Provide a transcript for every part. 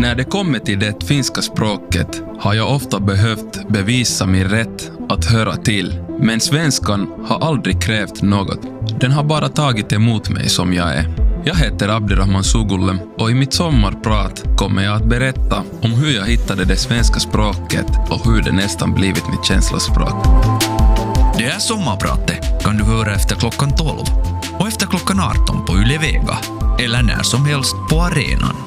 När det kommer till det finska språket har jag ofta behövt bevisa min rätt att höra till. Men svenskan har aldrig krävt något. Den har bara tagit emot mig som jag är. Jag heter Abdirahman Sugulle och i mitt sommarprat kommer jag att berätta om hur jag hittade det svenska språket och hur det nästan blivit mitt känslospråk. Det här sommarpratet kan du höra efter klockan 12 och efter klockan 18 på Yle Vega eller när som helst på arenan.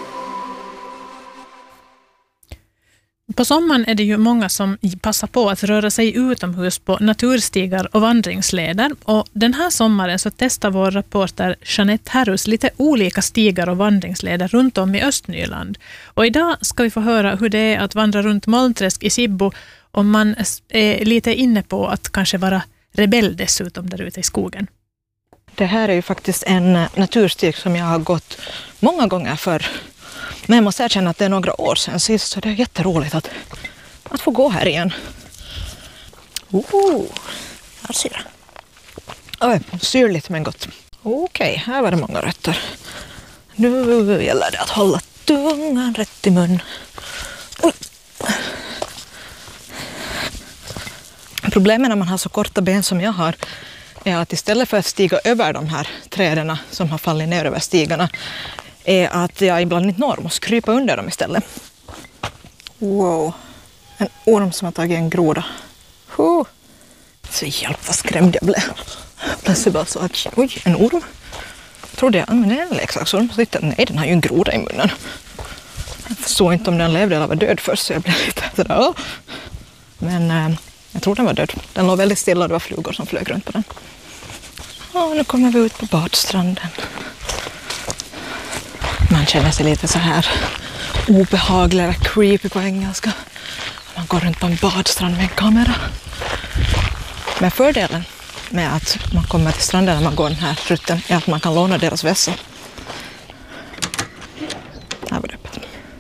På sommaren är det ju många som passar på att röra sig utomhus på naturstigar och vandringsleder. Och den här sommaren så testar vår reporter Jeanette Herrus lite olika stigar och vandringsleder runt om i Östnyland. Och idag ska vi få höra hur det är att vandra runt Molnträsk i Sibbo om man är lite inne på att kanske vara rebell dessutom där ute i skogen. Det här är ju faktiskt en naturstig som jag har gått många gånger förr. Men jag måste erkänna att det är några år sedan sist, så det är jätteroligt att få gå här igen. Här ser jag. Syrligt men gott. Okej, här var det många rötter. Nu gäller det att hålla tungan rätt i mun. Problemet när man har så korta ben som jag har är att istället för att stiga över de här träden som har fallit ner över stigarna är att jag ibland inte når, måste krypa under dem istället. Wow, en orm som har tagit en groda. Så hjälp vad skrämd jag blev. Plötsligt bara så att, oj, en orm. Trodde jag, men det är en leksaksorm. Nej, den har ju en groda i munnen. Jag förstod inte om den levde eller var död först, så jag blev lite sådär. Men jag tror den var död. Den låg väldigt stilla och det var flugor som flög runt på den. Nu kommer vi ut på badstranden. Man känner sig lite så här obehaglig eller creepy på engelska. Man går runt på en badstrand med en kamera. Men fördelen med att man kommer till stranden när man går den här rutten är att man kan låna deras vässor. Här var det öppet.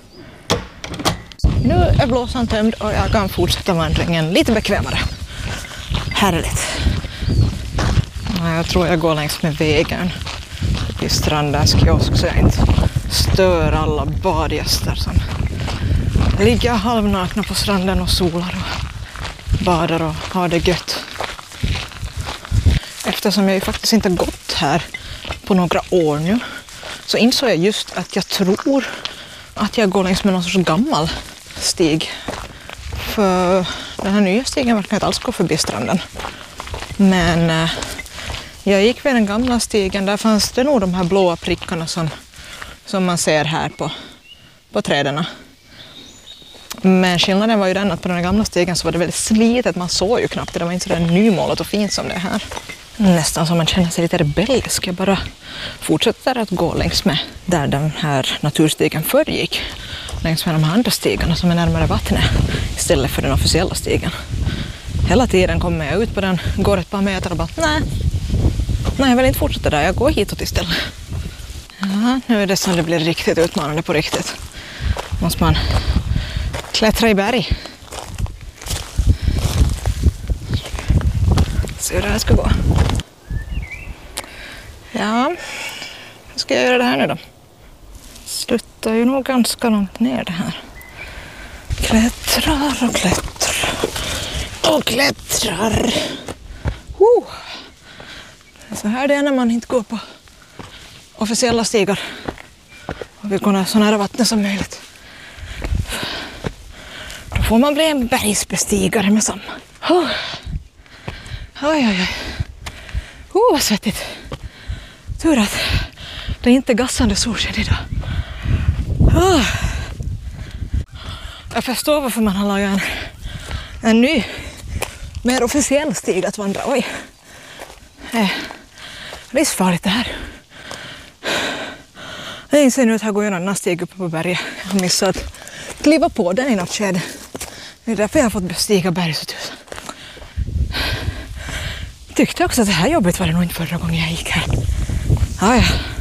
Nu är blåsan tömd och jag kan fortsätta vandringen lite bekvämare. Härligt. Jag tror jag går längs med vägen till strandens kiosk så jag inte stör alla badgäster som ligger halvnakna på stranden och solar och badar och har det gött. Eftersom jag ju faktiskt inte gått här på några år nu så insåg jag just att jag tror att jag går längs med någon sorts gammal stig. För den här nya stigen verkar inte alls gå förbi stranden. Men jag gick vid den gamla stigen, där fanns det nog de här blåa prickarna som man ser här på träden. Men skillnaden var ju den att på den gamla stigen så var det väldigt slitet, man såg ju knappt, det var inte så där nymålat och fint som det här. Nästan som man känner sig lite rebellisk, jag bara fortsätter att gå längs med där den här naturstigen förr gick. Längs med de här andra stigarna som är närmare vattnet istället för den officiella stigen. Hela tiden kommer jag ut på den, går ett par meter och bara nej, jag vill inte fortsätta där, jag går hitåt istället. Ja, nu är det som det blir riktigt utmanande på riktigt. Måste man klättra i berg. Se hur det här ska gå. Ja, hur ska jag göra det här nu då? Slutar ju nog ganska långt ner det här. Klättrar och klättrar. Och klättrar. Så här det är när man inte går på officiella stigar och vill kunna så nära vattnet som möjligt. Då får man bli en bergsbestigare med samma. Oj. Vad svettigt. Tur att det är inte gassande solsken idag. Jag förstår varför man har lagat en ny, mer officiell stig att vandra. Oj. Det är farligt det här. Jag inser nu att här går en annan stig uppe på berget. Jag har missat att kliva på den i något skede. Det är därför jag har fått bestiga bergsuthuset. Jag tyckte också att det här jobbet var det nog inte förra gången jag gick här. Ja.